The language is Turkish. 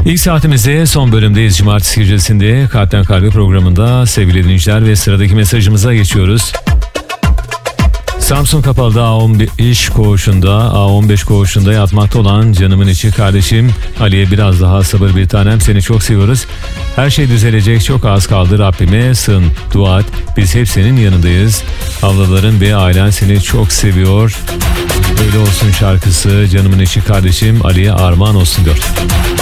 İlk saatimizde son bölümdeyiz. Cumartesi gecesinde Kalpten Kalbe programında sevgili dinleyiciler ve sıradaki mesajımıza geçiyoruz. Samsun Kapalı'da A15 koğuşunda yatmakta olan canımın içi kardeşim Ali'ye biraz daha sabır bir tanem, seni çok seviyoruz. Her şey düzelecek, çok az kaldı, Rabbime sığın, dua et, biz hep senin yanındayız. Ablaların ve ailen seni çok seviyor. Böyle olsun şarkısı canımın içi kardeşim Ali'ye armağan olsun diyor.